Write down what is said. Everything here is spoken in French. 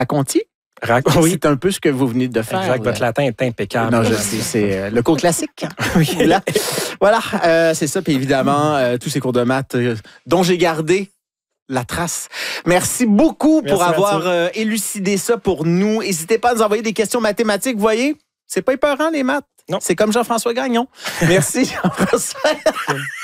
À Conti? Oui, C'est un peu ce que vous venez de faire. exact. Votre latin est impeccable. Non, je sais, c'est le cours classique. Oui. Voilà, c'est ça. Puis évidemment, tous ces cours de maths dont j'ai gardé la trace. Merci beaucoup pour Merci, avoir élucidé ça pour nous. N'hésitez pas à nous envoyer des questions mathématiques. Vous voyez, c'est pas épeurant les maths. Non. C'est comme Jean-François Gagnon. Merci, Jean-François.